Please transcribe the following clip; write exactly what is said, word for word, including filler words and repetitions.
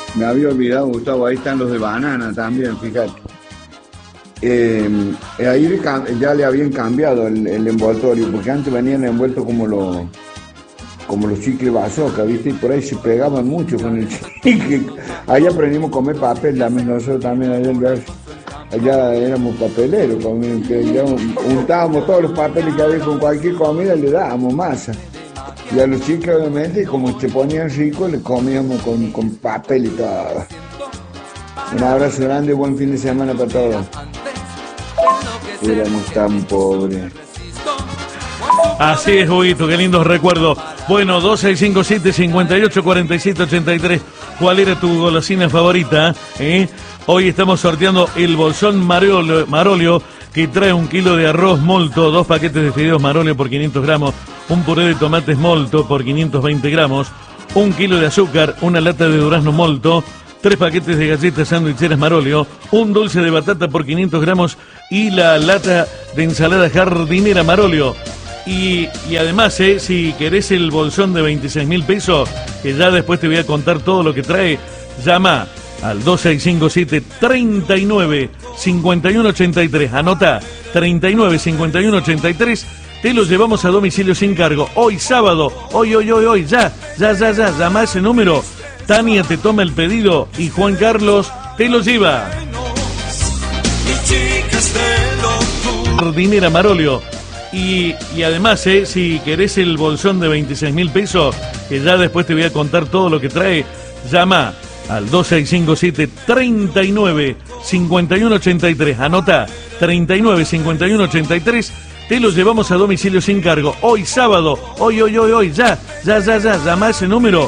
Me había olvidado, Gustavo, ahí están los de banana también, fíjate. Eh, ahí le cam- ya le habían cambiado el, el envoltorio, porque antes venían envueltos como los como los chicles bazooka, ¿viste? Y por ahí se pegaban mucho con el chicle. Ahí aprendimos a comer papel, también nosotros también allá en Verso. Allá éramos papeleros, comíamos, que ya untábamos todos los papeles que había con cualquier comida, le dábamos masa. Y a los chicos, obviamente, como se ponían ricos, le comíamos con, con papel y todo. Un abrazo grande, buen fin de semana para todos. Éramos tan pobres. Así es, Huguito, qué lindos recuerdos. Bueno, dos seis cinco siete, cinco ocho cuatro siete ocho tres. ¿Cuál era tu golosina favorita? ¿Eh? Hoy estamos sorteando el bolsón Marolio, Marolio, que trae un kilo de arroz molto, dos paquetes de fideos Marolio por quinientos gramos, un puré de tomates molto por quinientos veinte gramos, un kilo de azúcar, una lata de durazno molto, tres paquetes de galletas sandwicheras Marolio, un dulce de batata por quinientos gramos y la lata de ensalada jardinera Marolio. Y, y además, eh, si querés el bolsón de veintiséis mil pesos, que ya después te voy a contar todo lo que trae, llama al dos seis cinco siete, treinta y nueve, cincuenta y uno ochenta y tres. Anota, treinta y nueve, cincuenta y uno ochenta y tres. Te lo llevamos a domicilio sin cargo. Hoy sábado, hoy, hoy, hoy, hoy, ya, ya, ya, ya, llama a ese número. Tania te toma el pedido y Juan Carlos te lo lleva. Jardinera Marolio. Y, y además, eh, si querés el bolsón de veintiséis mil pesos, que ya después te voy a contar todo lo que trae, llama al dos seis cinco siete, treinta y nueve, cincuenta y uno ochenta y tres. Anota, treinta y nueve, cincuenta y uno ochenta y tres. Te lo llevamos a domicilio sin cargo. Hoy sábado, hoy, hoy, hoy, hoy, ya, ya, ya, ya, llama a ese número.